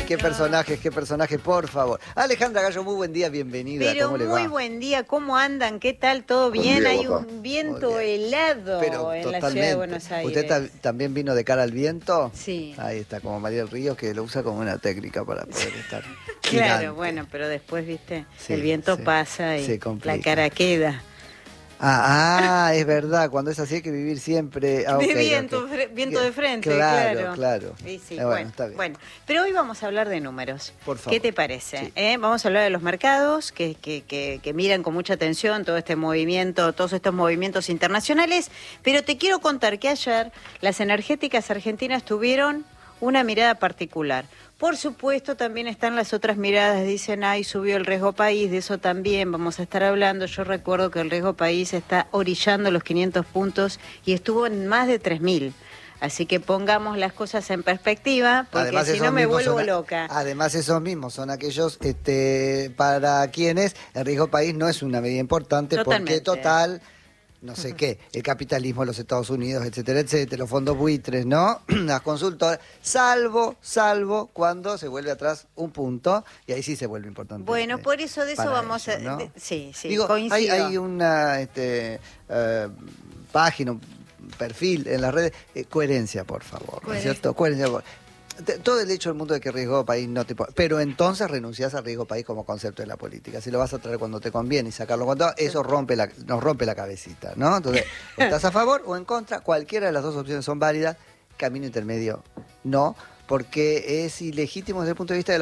qué personajes, por favor. Alejandra Gallo, muy buen día, bienvenida. Pero ¿Cómo le va? muy buen día, ¿cómo andan? ¿Qué tal? ¿Todo bien? Día, Hay papá. un viento helado Pero en totalmente. la ciudad de Buenos Aires. ¿Usted también vino de cara al viento? Sí. Ahí está, como María del Río, que lo usa como una técnica para poder estar Claro, girante. bueno, pero después, viste, Sí, el viento sí. pasa y Se complica. la cara queda. Es verdad, cuando es así hay que vivir siempre... De viento, viento de frente, claro. Claro. Sí, sí, Bueno, está bien. Bueno, pero hoy vamos a hablar de números. Por favor. ¿Qué te parece? Sí. Vamos a hablar de los mercados que miran con mucha atención todo este movimiento, todos estos movimientos internacionales, pero te quiero contar que ayer las energéticas argentinas tuvieron una mirada particular. Por supuesto, también están las otras miradas, dicen, subió el riesgo país, de eso también vamos a estar hablando. Yo recuerdo que el riesgo país está orillando los 500 puntos y estuvo en más de 3.000. Así que pongamos las cosas en perspectiva, porque Además, si no me vuelvo loca. Además, esos mismos son aquellos para quienes el riesgo país no es una medida importante, Totalmente. porque total... no sé qué, el capitalismo de los Estados Unidos, etcétera, etcétera, los fondos buitres, ¿no? Las consultoras, salvo cuando se vuelve atrás un punto, y ahí sí se vuelve importante. Bueno, por eso de eso para vamos ellos, a... ¿no? Sí, Digo, coincido. hay una página, un perfil en las redes, coherencia, por favor, ¿no es cierto? Coherencia, por favor. Todo el hecho del mundo de que riesgo país no te... Pero entonces renunciás al riesgo país como concepto de la política. Si lo vas a traer cuando te conviene y sacarlo cuando... Eso nos rompe la cabecita, ¿no? Entonces, o estás a favor o en contra, cualquiera de las dos opciones son válidas. Camino intermedio, no, porque es ilegítimo desde el punto de vista de